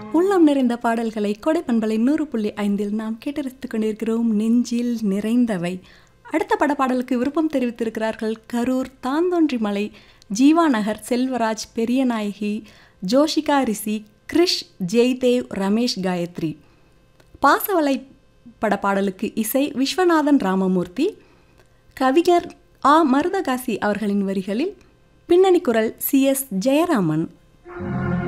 உள்ளம் நிறைந்த பாடல்களை கொடை பண்பலை 100.5 நாம் கேட்டறித்துக் கொண்டிருக்கிறோம். நெஞ்சில் நிறைந்தவை. அடுத்த படப்பாடலுக்கு விருப்பம் தெரிவித்திருக்கிறார்கள் கரூர் தாந்தோன்றிமலை ஜீவா நகர் செல்வராஜ், பெரியநாயகி, ஜோஷிகா ரிஷி, கிரிஷ், ஜெய்தேவ், ரமேஷ், காயத்ரி. பாசவலை படப்பாடலுக்கு இசை விஸ்வநாதன் ராமமூர்த்தி, கவிஞர் மருதகாசி அவர்களின் வரிகளில் பின்னணி குரல் CS ஜெயராமன்.